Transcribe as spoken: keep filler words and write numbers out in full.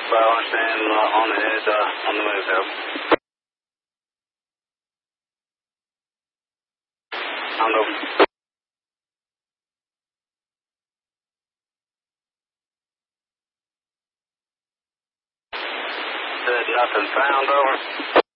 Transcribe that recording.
I understand uh, on the head, uh, on the move, help. I'm over. Said nothing found, over.